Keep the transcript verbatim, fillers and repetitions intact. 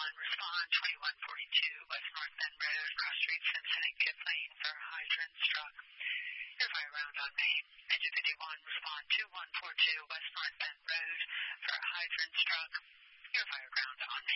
one, respond twenty-one forty-two West North Bend Road, cross street Simpson and Kipling for hydrant struck. Air fire round on main. Engine fifty-one, respond two one four two West North Bend Road for hydrant struck. Air fire ground on main.